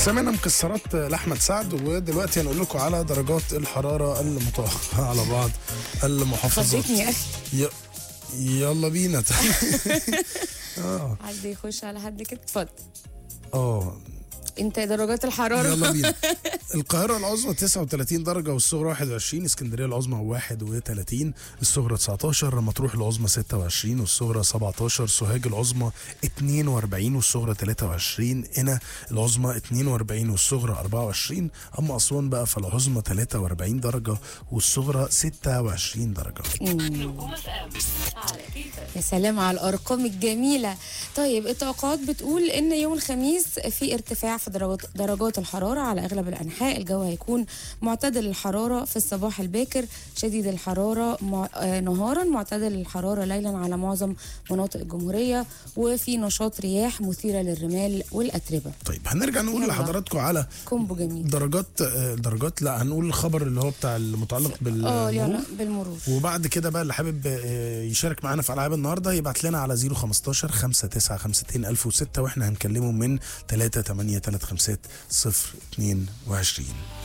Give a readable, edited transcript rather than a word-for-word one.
سمعنا مكسرات لأحمد سعد، ودلوقتي هنقول لكم على درجات الحرارة المتوقعة على بعض المحافظات. خضتني يا أخي. يلا بينا. حد يخش على حد كده، اتفضل. انت درجات الحرارة. يلا بينا. القاهرة العظمى 39 درجة والصغرى 21، اسكندرية العظمى 31، الصغرى 19، مطروح العظمى 26 والصغرى 17، سوهاج العظمى 42 والصغرى 23، قنا العظمى 42 والصغرى 24، اما اسوان بقى فالعظمى 43 درجة والصغرى 26 درجة. يا سلام على الارقام الجميلة. طيب التوقعات بتقول ان يوم الخميس في ارتفاع في درجات الحرارة على اغلب الانحاء. الجو هيكون معتدل الحرارة في الصباح الباكر، شديد الحرارة نهارا، معتدل الحرارة ليلا على معظم مناطق الجمهورية، وفي نشاط رياح مثيرة للرمال والأتربة. طيب هنرجع نقول لحضراتكم على كومبو جميل. درجات لا هنقول الخبر اللي هو بتاع المتعلق بالمرور. وبعد كده بقى اللي حابب يشارك معانا في العاب النهارده يبعت لنا على 015 5952 1006 واحنا هنكلمه من 3835022.